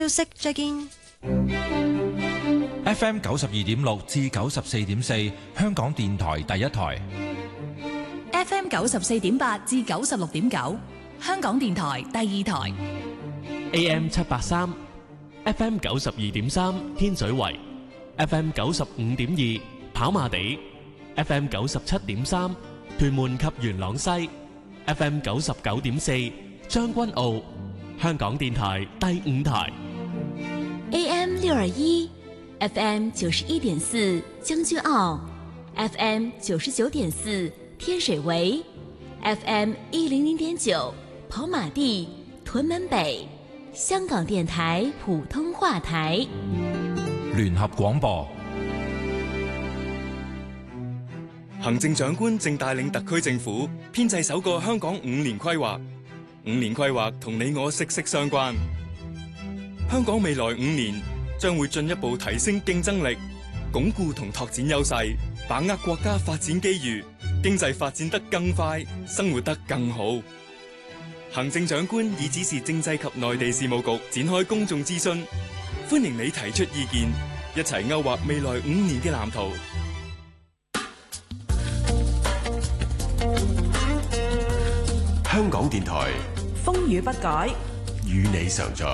消息再見。 FM 92.6至94.4，香港電台第一台。 FM 94.8至96.9，香港電台第二台。 AM 783 FM 92.3，天水圍 FM 95.2，跑馬地 FM 97.3，屯門及元朗西 FM 99.4，將軍澳，香港電台第五台。 AM 621 FM 91.4，將軍澳 FM 99.4，天水圍 FM 100.9，跑馬地，屯門北，香港電台普通話台。 聯合廣播。 行政長官正帶領特區政府編製首個香港5年規劃。5年規劃同你我息息相關。香港未來5年將會進一步提升競爭力，鞏固同拓展優勢，把握國家發展機遇，經濟發展得更快，生活得更好。行政長官已指示政制及內地事務局展開公眾諮詢，歡迎你提出意見，一齊勾畫未來5年嘅藍圖。 香港電台風雨不改， 與你常在。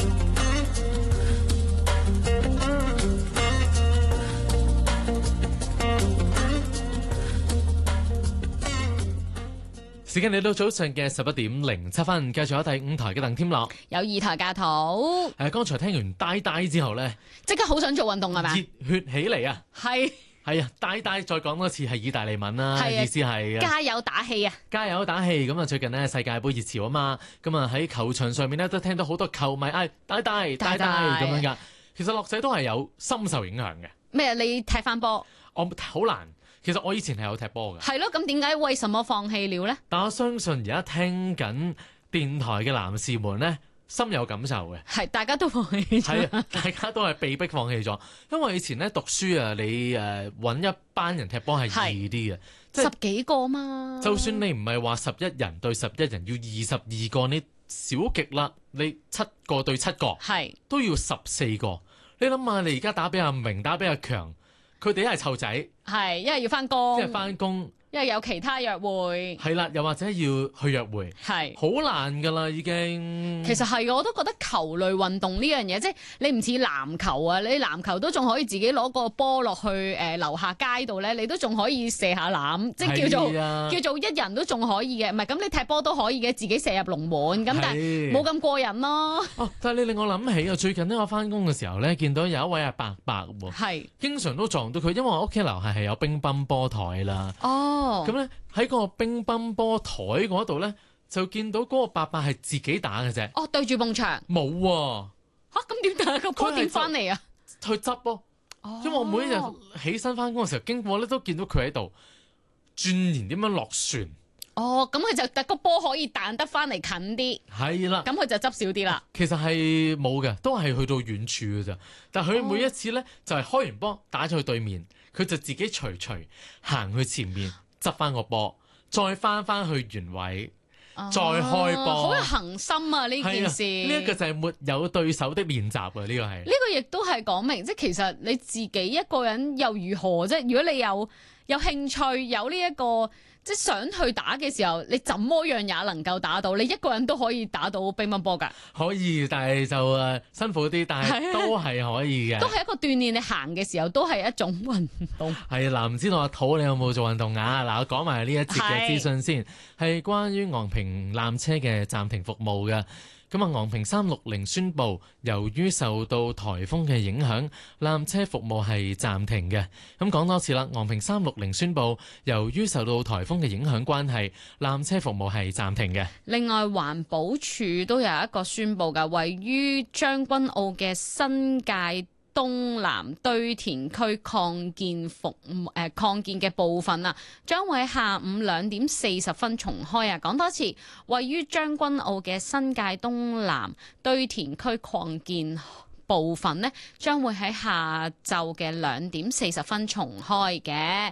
時間嚟到早上嘅11:07，繼續有第五台嘅鄧添樂， 有二台架圖。 剛才聽完呆呆之後咧， 即刻好想做運動係咪？ 熱血起嚟啊！係啊，呆呆再講多次係意大利文啦，意思係加油打氣啊！ 加油打氣咁啊！最近呢世界盃熱潮啊嘛，咁啊喺球場上面咧都聽到好多球迷嗌呆呆呆呆咁樣噶。其實樂仔都係有深受影響嘅。 咩？你踢翻波？ 我好難。其實我以前係有踢波嘅。 係咯，咁點解為什麼放棄了呢？ 但我相信而家聽緊電台嘅男士們呢，深有感受嘅。 係，大家都放棄咗。 係啊，大家都係被逼放棄咗。因為以前咧讀書啊，你揾一班人踢波係易啲嘅，即係 10幾個嘛。 就算你唔係話11人對11人，要22個，你少極啦，你7個對7個， 係都要14個。你諗下，你而家打俾阿明，打俾阿強。佢哋一係湊仔， 係一係要翻工， 一係翻工， 一係有其他約會， 係啦，又或者要去約會， 係好難噶啦，已經。 其實係，我都覺得球類運動呢樣嘢，即係你唔似籃球啊，你籃球都仲可以自己攞個波落去樓下街度咧，你都仲可以射下籃，即係叫做一人都仲可以嘅，唔係咁你踢波都可以嘅，自己射入龍門咁，但係冇咁過癮咯。 哦，但係你令我諗起啊，最近呢我翻工嘅時候咧，見到有一位阿伯伯喎， 係經常都撞到佢，因為我屋企樓下係有乒乓波台啦。 哦， 咁咧喺個乒乓波台嗰度咧，就見到嗰個伯伯係自己打嘅啫。 哦，對住埲牆。 冇喎。 嚇，咁點打個波點翻嚟啊？ 去執咯。哦。因為我每一日起身翻工嘅時候經過咧，都見到佢喺度鑽研點樣落船。 哦，咁佢就個波可以彈得翻嚟近啲。 係啦。 咁佢就執少啲啦。 其實係冇嘅，都係去到遠處嘅咋。但係佢每一次咧，就係開完波打咗去對面，佢就自己隨行去前面執翻個波，再翻去原位，再開波。 好有恒心啊！呢件事呢一個就係沒有對手的練習啊！呢個係呢個亦都係講明，即係其實你自己一個人又如何啫？如果你有興趣，有呢一個即係想去打嘅時候，你怎麼樣也能夠打到？你一個人都可以打到乒乓波㗎。 可以，但係就辛苦啲，但係都係可以嘅。 都係一個鍛鍊，你行嘅時候都係一種運動。 係嗱，唔知道阿土你有冇做運動啊？嗱，我講埋呢一節嘅資訊先，係關於昂坪纜車嘅暫停服務嘅。咁啊，昂坪360宣布，由於受到颱風嘅影響，纜車服務係暫停嘅。咁講多次啦，昂坪360宣布，由於受到颱風嘅影響關係，纜車服務係暫停嘅。 另外，環保署都有一個宣布㗎，位於將軍澳嘅新界東南堆填區擴建嘅部分啊，將會喺下午2點40分重開啊！講多次，位於將軍澳嘅新界東南堆填區擴建部分呢，將會喺下晝嘅2點40分重開嘅。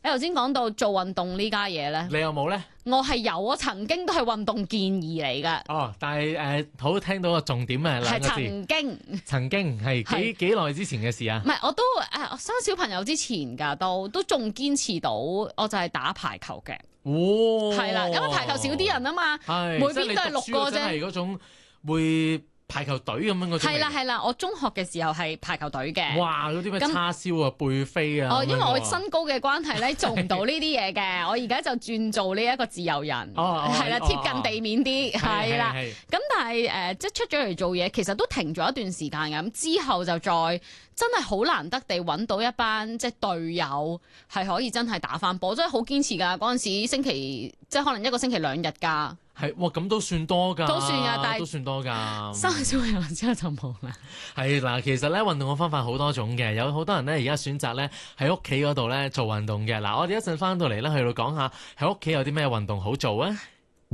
你頭先講到做運動呢家嘢咧， 你有冇咧？ 我係有，我曾經都係運動健兒嚟㗎。 哦，但係好聽到個重點係兩係個字， 曾經係幾耐之前嘅事啊？ 唔係，我都我生小朋友之前㗎，都仲堅持到，我就係打排球嘅。 哦， 係啦，因為排球少啲人啊嘛， 係每邊都係6個啫。 係嗰種會排球隊咁樣嗰種嚟。 係啦，我中學嘅時候係排球隊嘅。 哇！嗰啲咩叉燒啊、背飛啊。 哦，因為我身高嘅關係咧，做唔到呢啲嘢嘅。我而家就轉做呢一個自由人，係啦，貼近地面啲，係啦。咁但係即係出咗嚟做嘢，其實都停咗一段時間嘅。咁之後就再真係好難得地揾到一班即係隊友係可以真係打翻波，真係好堅持㗎。嗰陣時星期即係可能一個星期2日㗎。 係，哇！咁都算多㗎， 都算㗎，但係都算多㗎。 生小朋友之後就冇啦。 係嗱，其實咧運動嘅方法好多種嘅，有好多人咧而家選擇咧喺屋企嗰度咧做運動嘅。嗱，我哋一陣翻到嚟咧去到講下喺屋企有啲咩運動好做啊。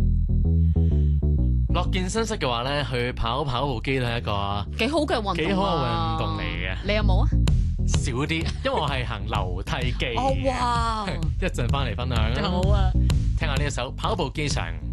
落健身室嘅話咧，去跑步機都係一個幾好嘅運動， 幾好嘅運動嚟嘅。 你有冇啊？ 少啲，因為我係行樓梯機。 哦哇！ 一陣翻嚟分享啊。 好啊， 聽下呢一首跑步機上。